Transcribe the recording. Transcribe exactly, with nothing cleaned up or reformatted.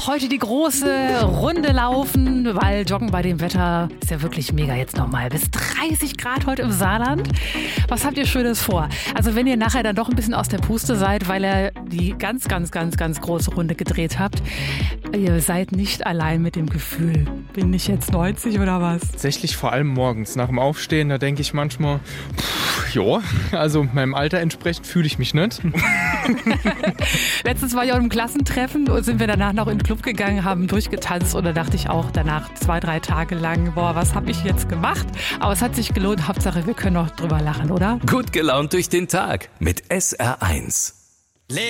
Heute die große Runde laufen, weil Joggen bei dem Wetter ist ja wirklich mega jetzt nochmal. Bis dreißig Grad heute im Saarland. Was habt ihr Schönes vor? Also wenn ihr nachher dann doch ein bisschen aus der Puste seid, weil ihr die ganz, ganz, ganz, ganz große Runde gedreht habt, ihr seid nicht allein mit dem Gefühl, bin ich jetzt neunzig oder was? Tatsächlich vor allem morgens nach dem Aufstehen, da denke ich manchmal, pff, ja, also meinem Alter entsprechend fühle ich mich nicht. Letztens war ich auch im Klassentreffen und sind wir danach noch in den Club gegangen, haben durchgetanzt und da dachte ich auch danach zwei, drei Tage lang, boah, was habe ich jetzt gemacht? Aber es hat sich gelohnt, Hauptsache wir können noch drüber lachen, oder? Gut gelaunt durch den Tag mit S R eins.